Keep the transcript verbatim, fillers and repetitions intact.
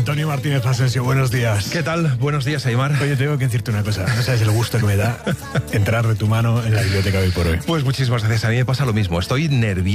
Antonio Martínez Asensio, buenos días. ¿Qué tal? Buenos días, Aimar. Oye, tengo que decirte una cosa. No sabes el gusto que me da entrar de tu mano en la biblioteca hoy por hoy. Pues muchísimas gracias. A mí me pasa lo mismo. Estoy nervioso.